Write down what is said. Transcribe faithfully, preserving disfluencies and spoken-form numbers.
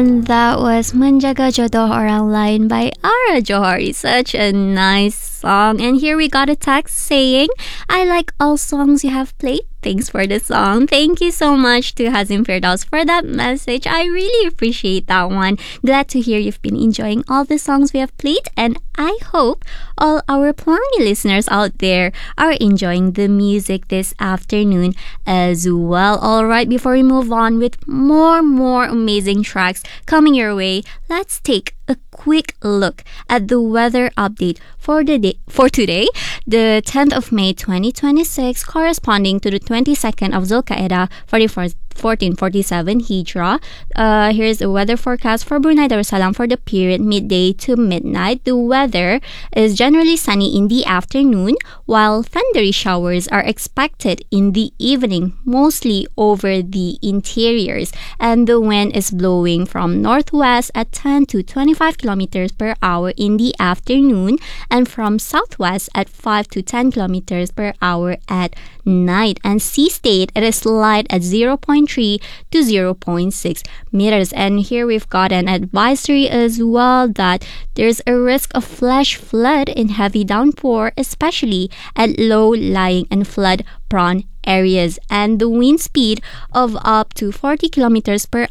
And that was Menjaga Jodoh Orang Lain by Ara Johari. Such a nice song. And here we got a text saying, I like all songs you have played. Thanks for the song. Thank you so much to Hazim Firdaus for that message. I really appreciate that one. Glad to hear you've been enjoying all the songs we have played, and I hope all our Pelangi listeners out there are enjoying the music this afternoon as well. Alright, before we move on with more, more amazing tracks coming your way, let's take a quick look at the weather update for the day for today, the tenth of May twenty twenty-six, corresponding to the twenty-second of Zulqa'edah fourteen forty-seven Hijrah. Uh, here's a weather forecast for Brunei Darussalam for the period midday to midnight. The weather is generally sunny in the afternoon, while thundery showers are expected in the evening, mostly over the interiors. And the wind is blowing from northwest at ten to twenty-five kilometers per hour in the afternoon, and from southwest at five to ten kilometers per hour at night. And sea state, it is light at zero point three to zero point six meters. And here we've got an advisory as well that there's a risk of flash flood in heavy downpour, especially at low-lying and flood-prone areas, and the wind speed of up to forty kilometers per